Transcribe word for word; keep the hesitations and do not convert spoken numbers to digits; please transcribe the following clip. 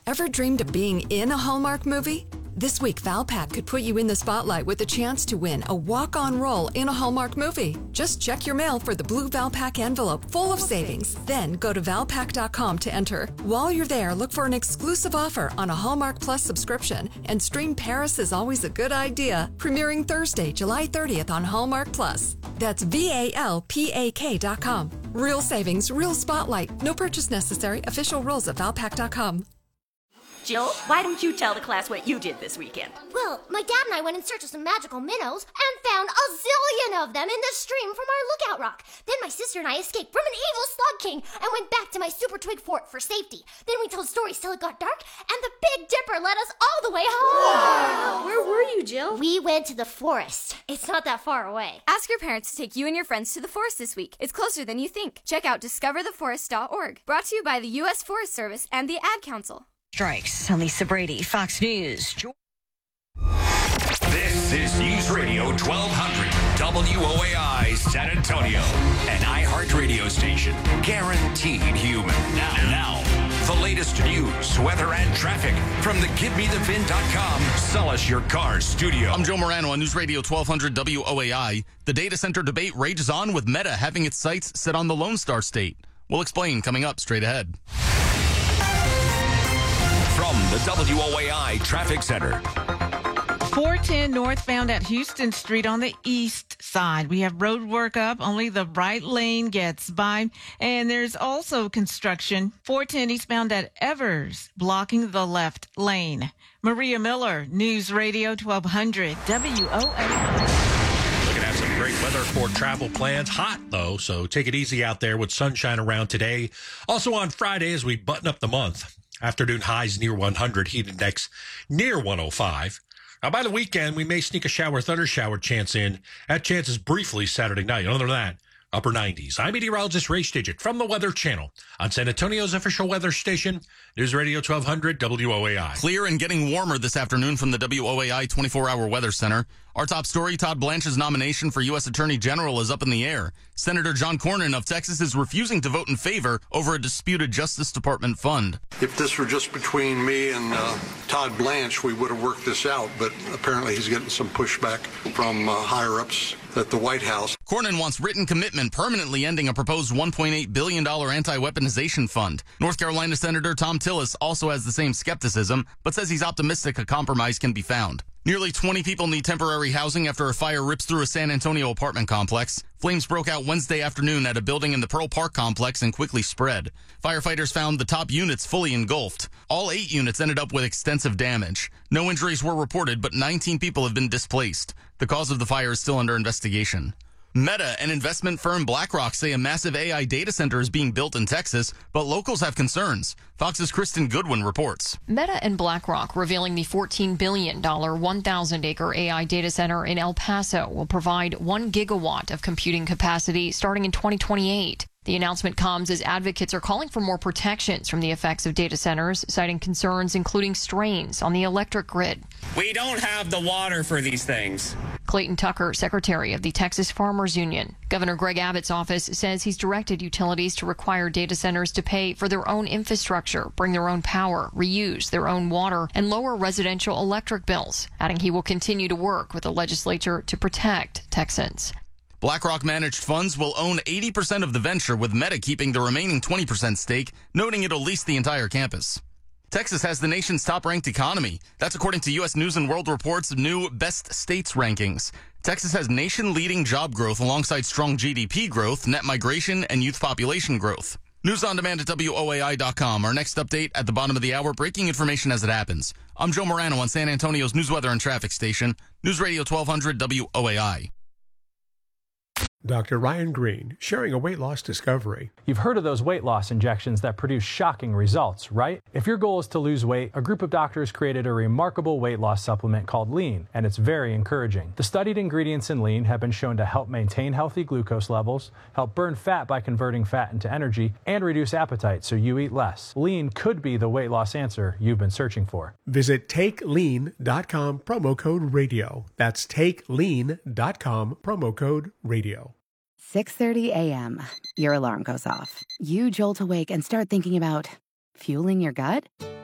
Ever dreamed of being in a Hallmark movie? This week, Valpak could put you in the spotlight with a chance to win a walk-on role in a Hallmark movie. Just check your mail for the blue Valpak envelope full of savings. Then go to valpak dot com to enter. While you're there, look for an exclusive offer on a Hallmark Plus subscription and stream Paris is Always a Good Idea, premiering Thursday, July thirtieth on Hallmark Plus. That's V A L P A K dot com. Real savings, real spotlight. No purchase necessary. Official rules at valpak dot com. Jill, why don't you tell the class what you did this weekend? Well, my dad and I went in search of some magical minnows and found a zillion of them in the stream from our lookout rock. Then my sister and I escaped from an evil slug king and went back to my super twig fort for safety. Then we told stories till it got dark, and the Big Dipper led us all the way home. Wow. Where were you, Jill? We went to the forest. It's not that far away. Ask your parents to take you and your friends to the forest this week. It's closer than you think. Check out discover the forest dot org. Brought to you by the U S Forest Service and the Ad Council. Strikes. I'm Lisa Brady, Fox News. This is News Radio twelve hundred W O A I San Antonio, an iHeart radio station, guaranteed human. Now, now, the latest news, weather, and traffic from the give me the vin dot com Sell Us Your Car studio. I'm Joe Morano on News Radio twelve hundred W O A I. The data center debate rages on with Meta having its sights set on the Lone Star State. We'll explain coming up straight ahead. From the W O A I Traffic Center. four ten northbound at Houston Street on the east side. We have road work up. Only the right lane gets by. And there's also construction. four ten eastbound at Evers, blocking the left lane. Maria Miller, News Radio twelve hundred W O A I. Looking at some great weather for travel plans. Hot, though, so take it easy out there with sunshine around today. Also on Friday, as we button up the month. Afternoon highs near one hundred, heat index near one oh five. Now, by the weekend, we may sneak a shower, thunder shower chance in. That chance is briefly Saturday night. Other than that, upper nineties. I'm meteorologist Ray Stidget from the Weather Channel on San Antonio's official weather station, News Radio twelve hundred W O A I. Clear and getting warmer this afternoon from the W O A I twenty-four hour Weather Center. Our top story, Todd Blanche's nomination for U S Attorney General is up in the air. Senator John Cornyn of Texas is refusing to vote in favor over a disputed Justice Department fund. If this were just between me and uh, Todd Blanche, we would have worked this out, but apparently he's getting some pushback from uh, higher-ups at the White House. Cornyn wants written commitment permanently ending a proposed one point eight billion dollars anti-weaponization fund. North Carolina Senator Tom Tillis also has the same skepticism, but says he's optimistic a compromise can be found. Nearly twenty people need temporary housing after a fire rips through a San Antonio apartment complex. Flames broke out Wednesday afternoon at a building in the Pearl Park complex and quickly spread. Firefighters found the top units fully engulfed. All eight units ended up with extensive damage. No injuries were reported, but nineteen people have been displaced. The cause of the fire is still under investigation. Meta and investment firm BlackRock say a massive A I data center is being built in Texas, but locals have concerns. Fox's Kristen Goodwin reports. Meta and BlackRock revealing the fourteen billion dollars one thousand acre A I data center in El Paso will provide one gigawatt of computing capacity starting in twenty twenty-eight. The announcement comes as advocates are calling for more protections from the effects of data centers, citing concerns including strains on the electric grid. We don't have the water for these things. Clayton Tucker, secretary of the Texas Farmers Union. Governor Greg Abbott's office says he's directed utilities to require data centers to pay for their own infrastructure, bring their own power, reuse their own water, and lower residential electric bills, adding he will continue to work with the legislature to protect Texans. BlackRock managed funds will own eighty percent of the venture, with Meta keeping the remaining twenty percent stake, noting it'll lease the entire campus. Texas has the nation's top-ranked economy. That's according to U S News and World Report's new Best States rankings. Texas has nation-leading job growth alongside strong G D P growth, net migration, and youth population growth. News on demand at W O A I dot com. Our next update at the bottom of the hour, breaking information as it happens. I'm Joe Morano on San Antonio's News, Weather, and Traffic Station, News Radio twelve hundred W O A I. Doctor Ryan Green, sharing a weight loss discovery. You've heard of those weight loss injections that produce shocking results, right? If your goal is to lose weight, a group of doctors created a remarkable weight loss supplement called Lean, and it's very encouraging. The studied ingredients in Lean have been shown to help maintain healthy glucose levels, help burn fat by converting fat into energy, and reduce appetite so you eat less. Lean could be the weight loss answer you've been searching for. Visit take lean dot com, promo code radio. That's take lean dot com, promo code radio. six thirty a.m. Your alarm goes off. You jolt awake and start thinking about fueling your gut?